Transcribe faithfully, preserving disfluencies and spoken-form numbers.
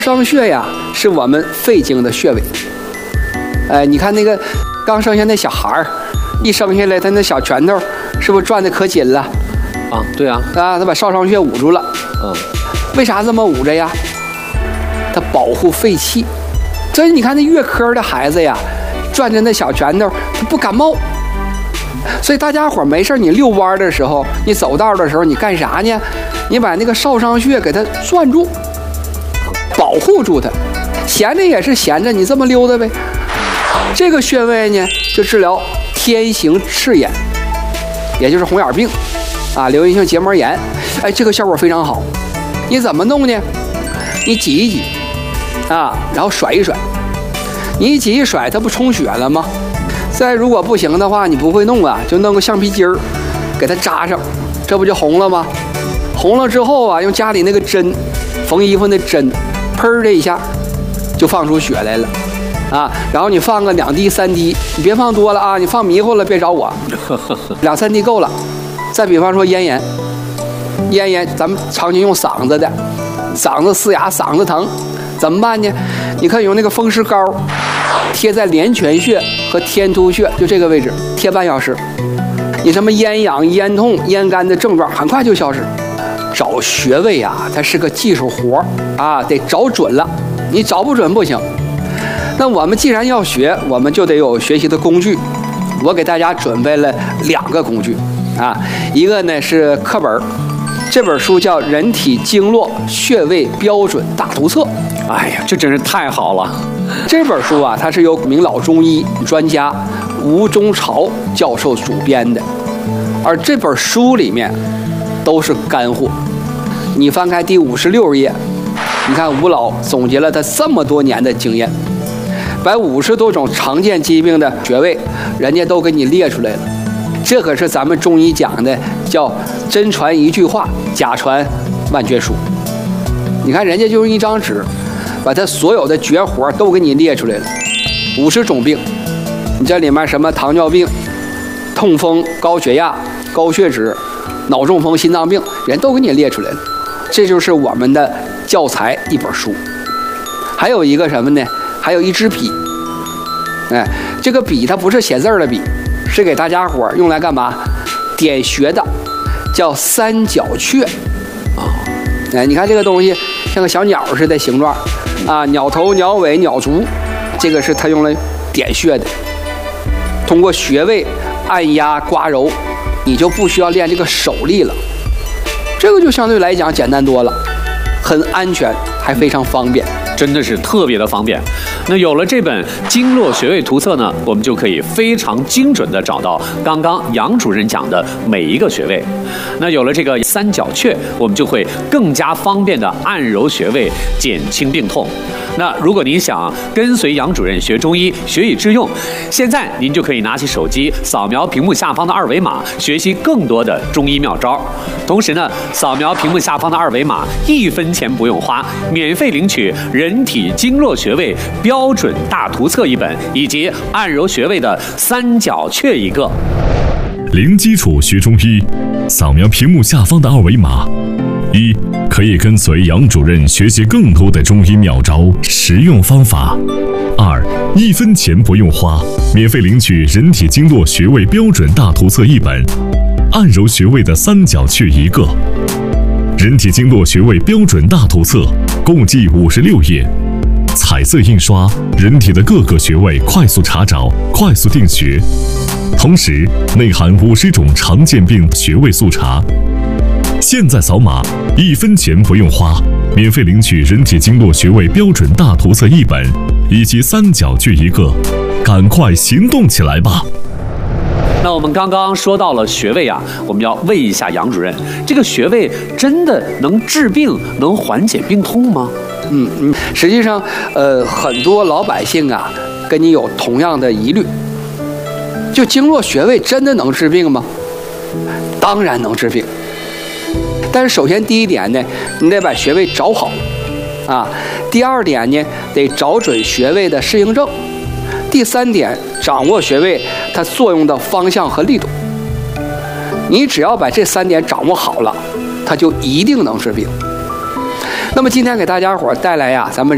商穴呀，是我们肺经的穴位。哎，你看那个刚生下那小孩儿，一生下来他那小拳头是不是转的可紧了？ 啊，对啊， 啊，他把少商穴捂住了。 嗯， 为啥这么捂着呀？它保护肺气。所以你看那月科的孩子呀，转着那小拳头，他不感冒。所以大家伙没事，你遛弯的时候，你走道的时候，你干啥呢？你把那个少商穴给它攥住，保护住它。闲着也是闲着，你这么溜达呗。这个穴位呢，就治疗天行赤眼，也就是红眼病啊，流行性结膜炎。哎，这个效果非常好。你怎么弄呢？你挤一挤啊，然后甩一甩。你一挤一甩，它不充血了吗？再如果不行的话，你不会弄啊，就弄个橡皮筋儿给它扎上，这不就红了吗？红了之后啊，用家里那个针，缝衣服那针，砰的一下就放出血来了啊。然后你放个两滴三滴，你别放多了啊，你放迷糊了别找我，两三滴够了。再比方说咽炎，咽炎咱们常年用嗓子的，嗓子嘶哑，嗓子疼，怎么办呢？你可以用那个风湿膏贴在连泉穴和天突穴，就这个位置贴半小时，你什么咽痒、咽痛、咽干的症状很快就消失。找穴位啊，它是个技术活啊，得找准了，你找不准不行。那我们既然要学，我们就得有学习的工具。我给大家准备了两个工具啊，一个呢是课本，这本书叫《人体经络穴位标准大图册》。 哎呀，这真是太好了！ 这本书啊，它是由名老中医专家吴中朝教授主编的，而这本书里面都是干货。你翻开第五十六页，你看吴老总结了他这么多年的经验，把五十多种常见疾病的穴位，人家都给你列出来了。这可是咱们中医讲的叫真传一句话，假传万卷书。你看人家就用一张纸，把他所有的绝活都给你列出来了，五十种病，你这里面什么糖尿病、痛风、高血压、高血脂、脑中风、心脏病，人都给你列出来了。这就是我们的教材一本书。还有一个什么呢？还有一支笔。哎，这个笔它不是写字的笔，是给大家伙用来干嘛？点穴的，叫三角雀。啊，哎，你看这个东西像个小鸟似的形状啊，鸟头、鸟尾、鸟足，这个是它用来点穴的。通过穴位按压刮揉，你就不需要练这个手力了，这个就相对来讲简单多了，很安全，还非常方便。 真的是特别的方便。那有了这本经络穴位图册呢，我们就可以非常精准的找到刚刚杨主任讲的每一个穴位。那有了这个三角雀，我们就会更加方便的按揉穴位，减轻病痛。那如果您想跟随杨主任学中医，学以致用，现在您就可以拿起手机扫描屏幕下方的二维码，学习更多的中医妙招。同时呢，扫描屏幕下方的二维码，一分钱不用花，免费领取人体经络穴位标准大图册一本，以及按揉穴位的三角雀一个。 零基础学中医，扫描屏幕下方的二维码。一，可以跟随杨主任学习更多的中医妙招、实用方法。二，一分钱不用花，免费领取人体经络穴位标准大图册一本，按揉穴位的三角雀一个。人体经络穴位标准大图册共计五十六页，彩色印刷，人体的各个穴位快速查找、快速定穴，同时内含五十种常见病穴位速查。现在扫码，一分钱不用花，免费领取人体经络穴位标准大图册一本，以及三角雀一个，赶快行动起来吧！ 那我们刚刚说到了穴位啊，我们要问一下杨主任，这个穴位真的能治病、能缓解病痛吗？ 嗯嗯，实际上，呃，很多老百姓啊，跟你有同样的疑虑，就经络穴位真的能治病吗？当然能治病，但是首先第一点呢，你得把穴位找好，啊，第二点呢，得找准穴位的适应症，第三点，掌握穴位它作用的方向和力度。你只要把这三点掌握好了，它就一定能治病。那么今天给大家伙带来呀，咱们